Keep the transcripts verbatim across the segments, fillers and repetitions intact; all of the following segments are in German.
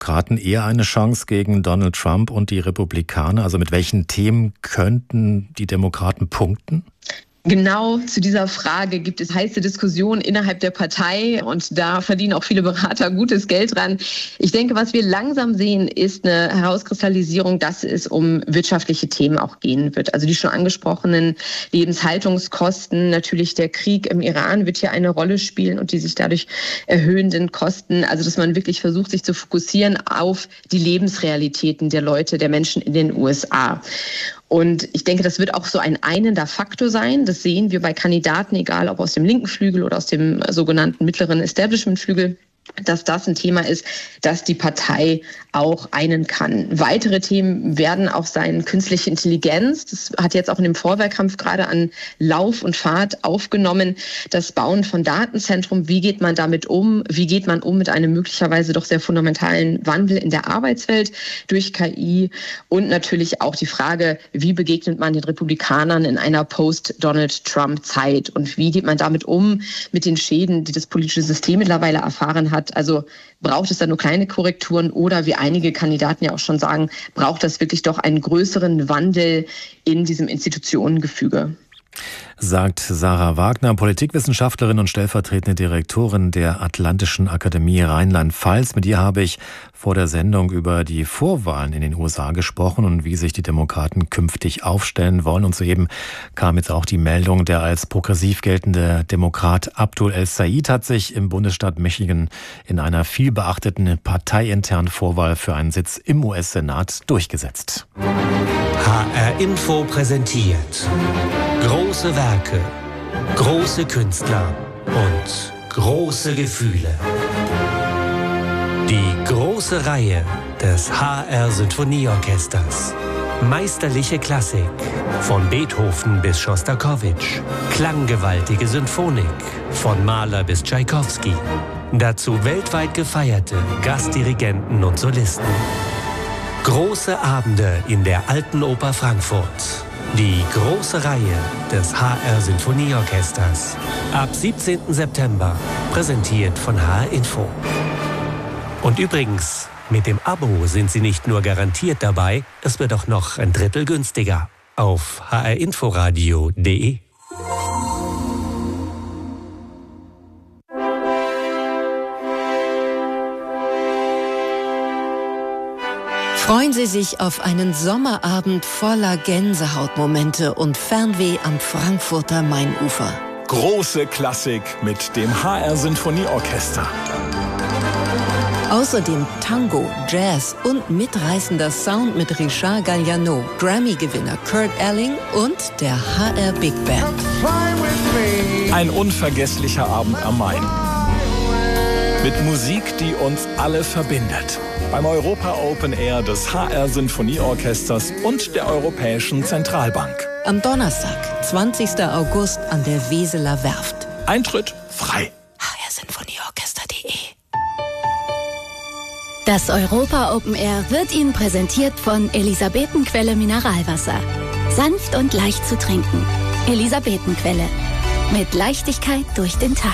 Demokraten eher eine Chance gegen Donald Trump und die Republikaner? Also mit welchen Themen könnten die Demokraten punkten? Genau zu dieser Frage gibt es heiße Diskussionen innerhalb der Partei und da verdienen auch viele Berater gutes Geld dran. Ich denke, was wir langsam sehen, ist eine Herauskristallisierung, dass es um wirtschaftliche Themen auch gehen wird. Also die schon angesprochenen Lebenshaltungskosten, natürlich der Krieg im Iran wird hier eine Rolle spielen und die sich dadurch erhöhenden Kosten. Also dass man wirklich versucht, sich zu fokussieren auf die Lebensrealitäten der Leute, der Menschen in den U S A. Und ich denke, das wird auch so ein einender Faktor sein. Das sehen wir bei Kandidaten, egal ob aus dem linken Flügel oder aus dem sogenannten mittleren Establishment-Flügel, dass das ein Thema ist, das die Partei auch einen kann. Weitere Themen werden auch sein künstliche Intelligenz. Das hat jetzt auch in dem Vorwahlkampf gerade an Lauf und Fahrt aufgenommen. Das Bauen von Datenzentren. Wie geht man damit um? Wie geht man um mit einem möglicherweise doch sehr fundamentalen Wandel in der Arbeitswelt durch K I? Und natürlich auch die Frage, wie begegnet man den Republikanern in einer Post-Donald-Trump-Zeit? Und wie geht man damit um mit den Schäden, die das politische System mittlerweile erfahren hat? Also braucht es da nur kleine Korrekturen oder wie einige Kandidaten ja auch schon sagen, braucht das wirklich doch einen größeren Wandel in diesem Institutionengefüge? Sagt Sarah Wagner, Politikwissenschaftlerin und stellvertretende Direktorin der Atlantischen Akademie Rheinland-Pfalz. Mit ihr habe ich vor der Sendung über die Vorwahlen in den U S A gesprochen und wie sich die Demokraten künftig aufstellen wollen. Und soeben kam jetzt auch die Meldung, der als progressiv geltende Demokrat Abdul El-Said hat sich im Bundesstaat Michigan in einer vielbeachteten parteiinternen Vorwahl für einen Sitz im U S-Senat durchgesetzt. H R Info präsentiert große Werke, große Künstler und große Gefühle. Die große Reihe des H R Sinfonieorchesters. Meisterliche Klassik von Beethoven bis Schostakowitsch. Klanggewaltige Symphonik von Mahler bis Tschaikowski. Dazu weltweit gefeierte Gastdirigenten und Solisten. Große Abende in der Alten Oper Frankfurt. Die große Reihe des H R Sinfonieorchesters. Ab siebzehnten September. Präsentiert von H R Info. Und übrigens, mit dem Abo sind Sie nicht nur garantiert dabei, es wird auch noch ein Drittel günstiger. Auf h r inforadio punkt d e. Freuen Sie sich auf einen Sommerabend voller Gänsehautmomente und Fernweh am Frankfurter Mainufer. Große Klassik mit dem H R Sinfonieorchester. Außerdem Tango, Jazz und mitreißender Sound mit Richard Galliano, Grammy-Gewinner Kurt Elling und der H R Big Band. Ein unvergesslicher Abend am Main. Mit Musik, die uns alle verbindet. Beim Europa Open Air des H R Sinfonieorchesters und der Europäischen Zentralbank. Am Donnerstag, zwanzigsten August an der Weseler Werft. Eintritt frei. h r sinfonieorchester punkt d e. Das Europa Open Air wird Ihnen präsentiert von Elisabetenquelle Mineralwasser. Sanft und leicht zu trinken. Elisabetenquelle. Mit Leichtigkeit durch den Tag.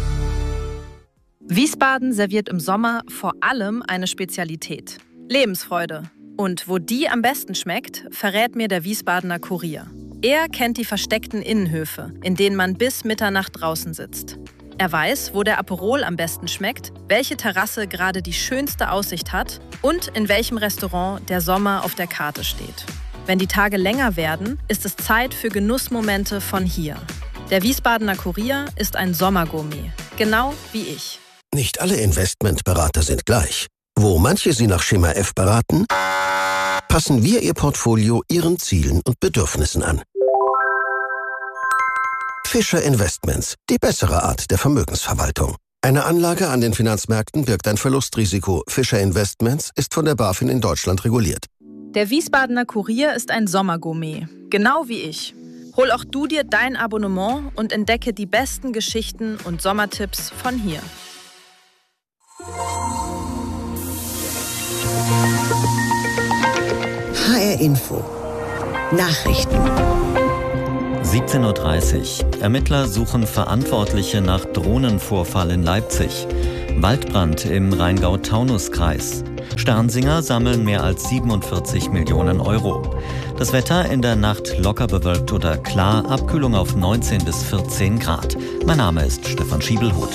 Wiesbaden serviert im Sommer vor allem eine Spezialität: Lebensfreude. Und wo die am besten schmeckt, verrät mir der Wiesbadener Kurier. Er kennt die versteckten Innenhöfe, in denen man bis Mitternacht draußen sitzt. Er weiß, wo der Aperol am besten schmeckt, welche Terrasse gerade die schönste Aussicht hat und in welchem Restaurant der Sommer auf der Karte steht. Wenn die Tage länger werden, ist es Zeit für Genussmomente von hier. Der Wiesbadener Kurier ist ein Sommergourmet, genau wie ich. Nicht alle Investmentberater sind gleich. Wo manche Sie nach Schema F beraten, passen wir Ihr Portfolio Ihren Zielen und Bedürfnissen an. Fischer Investments, die bessere Art der Vermögensverwaltung. Eine Anlage an den Finanzmärkten birgt ein Verlustrisiko. Fischer Investments ist von der BaFin in Deutschland reguliert. Der Wiesbadener Kurier ist ein Sommergourmet, genau wie ich. Hol auch du dir dein Abonnement und entdecke die besten Geschichten und Sommertipps von hier. H R Info. Nachrichten. siebzehn Uhr dreißig. Ermittler suchen Verantwortliche nach Drohnenvorfall in Leipzig. Waldbrand im Rheingau-Taunus-Kreis. Sternsinger sammeln mehr als siebenundvierzig Millionen Euro. Das Wetter in der Nacht locker bewölkt oder klar, Abkühlung auf neunzehn bis vierzehn Grad. Mein Name ist Stefan Schiebelhut.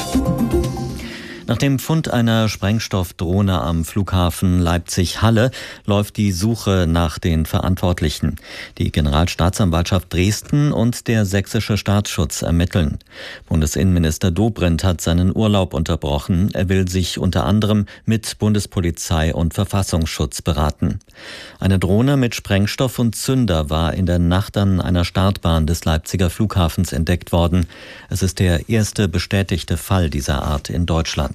Nach dem Fund einer Sprengstoffdrohne am Flughafen Leipzig-Halle läuft die Suche nach den Verantwortlichen. Die Generalstaatsanwaltschaft Dresden und der sächsische Staatsschutz ermitteln. Bundesinnenminister Dobrindt hat seinen Urlaub unterbrochen. Er will sich unter anderem mit Bundespolizei und Verfassungsschutz beraten. Eine Drohne mit Sprengstoff und Zünder war in der Nacht an einer Startbahn des Leipziger Flughafens entdeckt worden. Es ist der erste bestätigte Fall dieser Art in Deutschland.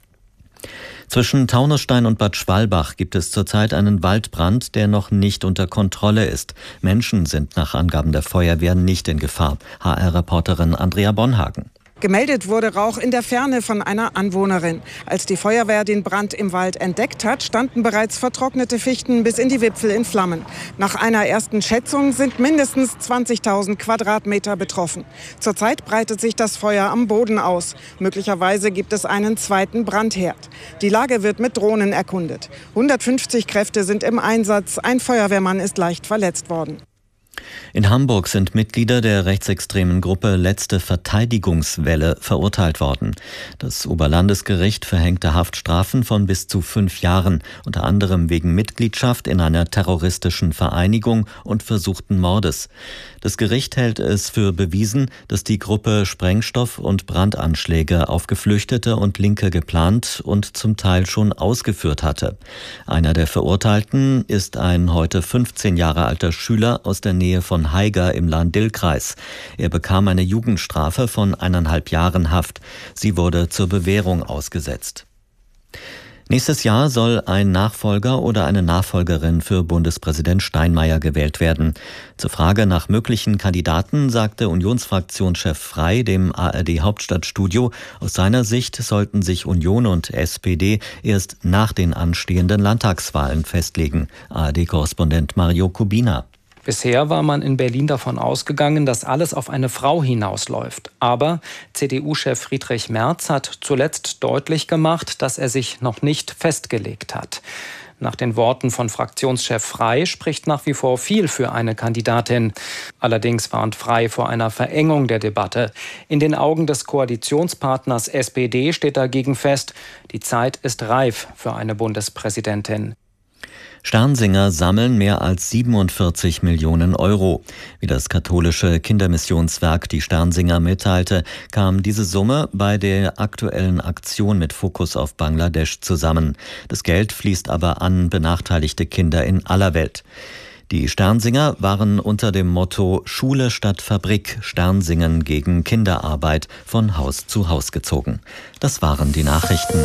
Zwischen Taunusstein und Bad Schwalbach gibt es zurzeit einen Waldbrand, der noch nicht unter Kontrolle ist. Menschen sind nach Angaben der Feuerwehr nicht in Gefahr. H R-Reporterin Andrea Bonhagen. Gemeldet wurde Rauch in der Ferne von einer Anwohnerin. Als die Feuerwehr den Brand im Wald entdeckt hat, standen bereits vertrocknete Fichten bis in die Wipfel in Flammen. Nach einer ersten Schätzung sind mindestens zwanzigtausend Quadratmeter betroffen. Zurzeit breitet sich das Feuer am Boden aus. Möglicherweise gibt es einen zweiten Brandherd. Die Lage wird mit Drohnen erkundet. hundertfünfzig Kräfte sind im Einsatz. Ein Feuerwehrmann ist leicht verletzt worden. In Hamburg sind Mitglieder der rechtsextremen Gruppe Letzte Verteidigungswelle verurteilt worden. Das Oberlandesgericht verhängte Haftstrafen von bis zu fünf Jahren, unter anderem wegen Mitgliedschaft in einer terroristischen Vereinigung und versuchten Mordes. Das Gericht hält es für bewiesen, dass die Gruppe Sprengstoff- und Brandanschläge auf Geflüchtete und Linke geplant und zum Teil schon ausgeführt hatte. Einer der Verurteilten ist ein heute fünfzehn Jahre alter Schüler aus der Nähe von Haiger im Lahn-Dill-Kreis. Er bekam eine Jugendstrafe von eineinhalb Jahren Haft. Sie wurde zur Bewährung ausgesetzt. Nächstes Jahr soll ein Nachfolger oder eine Nachfolgerin für Bundespräsident Steinmeier gewählt werden. Zur Frage nach möglichen Kandidaten sagte Unionsfraktionschef Frey dem A R D-Hauptstadtstudio, aus seiner Sicht sollten sich Union und S P D erst nach den anstehenden Landtagswahlen festlegen. A R D-Korrespondent Mario Kubina. Bisher war man in Berlin davon ausgegangen, dass alles auf eine Frau hinausläuft. Aber C D U-Chef Friedrich Merz hat zuletzt deutlich gemacht, dass er sich noch nicht festgelegt hat. Nach den Worten von Fraktionschef Frey spricht nach wie vor viel für eine Kandidatin. Allerdings warnt Frey vor einer Verengung der Debatte. In den Augen des Koalitionspartners S P D steht dagegen fest, die Zeit ist reif für eine Bundespräsidentin. Sternsinger sammeln mehr als siebenundvierzig Millionen Euro. Wie das katholische Kindermissionswerk die Sternsinger mitteilte, kam diese Summe bei der aktuellen Aktion mit Fokus auf Bangladesch zusammen. Das Geld fließt aber an benachteiligte Kinder in aller Welt. Die Sternsinger waren unter dem Motto Schule statt Fabrik, Sternsingen gegen Kinderarbeit von Haus zu Haus gezogen. Das waren die Nachrichten.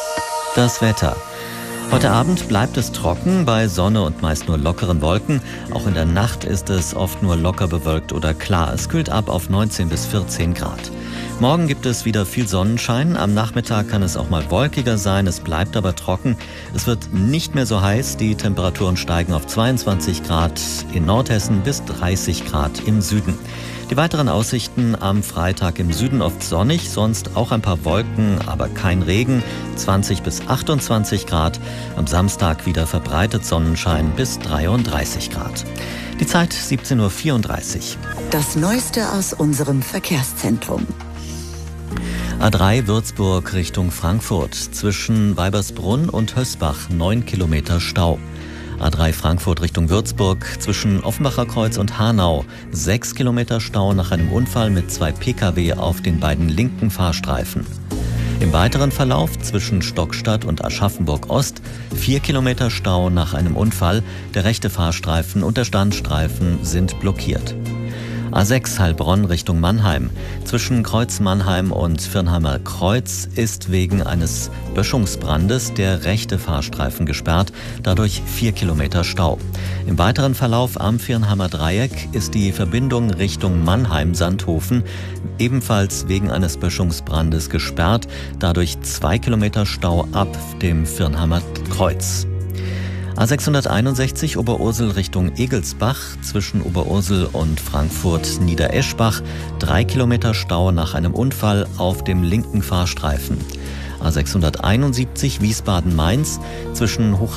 Das Wetter. Heute Abend bleibt es trocken, bei Sonne und meist nur lockeren Wolken. Auch in der Nacht ist es oft nur locker bewölkt oder klar. Es kühlt ab auf neunzehn bis vierzehn Grad. Morgen gibt es wieder viel Sonnenschein. Am Nachmittag kann es auch mal wolkiger sein. Es bleibt aber trocken. Es wird nicht mehr so heiß. Die Temperaturen steigen auf zweiundzwanzig Grad in Nordhessen bis dreißig Grad im Süden. Die weiteren Aussichten am Freitag: im Süden oft sonnig, sonst auch ein paar Wolken, aber kein Regen, zwanzig bis achtundzwanzig Grad. Am Samstag wieder verbreitet Sonnenschein bis dreiunddreißig Grad. Die Zeit siebzehn Uhr vierunddreißig. Das Neueste aus unserem Verkehrszentrum. A drei Würzburg Richtung Frankfurt. Zwischen Weibersbrunn und Hösbach neun Kilometer Stau. A drei Frankfurt Richtung Würzburg zwischen Offenbacher Kreuz und Hanau. Sechs Kilometer Stau nach einem Unfall mit zwei Pkw auf den beiden linken Fahrstreifen. Im weiteren Verlauf zwischen Stockstadt und Aschaffenburg Ost vier Kilometer Stau nach einem Unfall. Der rechte Fahrstreifen und der Standstreifen sind blockiert. A sechs Heilbronn Richtung Mannheim. Zwischen Kreuz Mannheim und Virnheimer Kreuz ist wegen eines Böschungsbrandes der rechte Fahrstreifen gesperrt, dadurch vier Kilometer Stau. Im weiteren Verlauf am Virnheimer Dreieck ist die Verbindung Richtung Mannheim-Sandhofen ebenfalls wegen eines Böschungsbrandes gesperrt, dadurch zwei Kilometer Stau ab dem Virnheimer Kreuz. A sechshunderteinundsechzig Oberursel Richtung Egelsbach, zwischen Oberursel und Frankfurt Niedereschbach, drei Kilometer Stau nach einem Unfall auf dem linken Fahrstreifen. A sechshunderteinundsiebzig Wiesbaden-Mainz, zwischen Hochheim